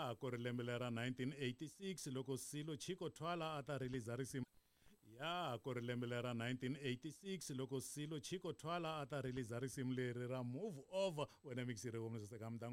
ya ku ri lembe lera 1986 loko Silo Chico Twala a ta release risimu ya ku ri lembe lera 1986 loko Silo Chico Twala a ta release risimu leri ra Move Over wena mixere wo msaka